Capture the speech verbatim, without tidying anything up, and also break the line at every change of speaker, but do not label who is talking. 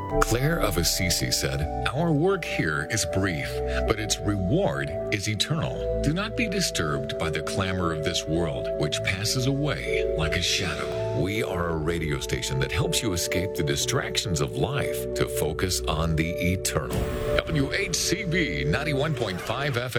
Claire of Assisi said, "Our work here is brief, but its reward is eternal. Do not be disturbed by the clamor of this world, which passes away like a shadow." We are a radio station that helps you escape the distractions of life to focus on the eternal. W H C B ninety-one point five F M.